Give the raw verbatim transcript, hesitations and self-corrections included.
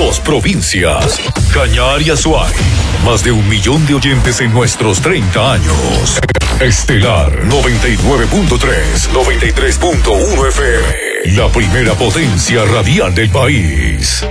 dos provincias, Cañar y Azuay. Más de un millón de oyentes en nuestros treinta años. Estelar noventa y nueve punto tres, noventa y tres punto uno F M. La primera potencia radial del país.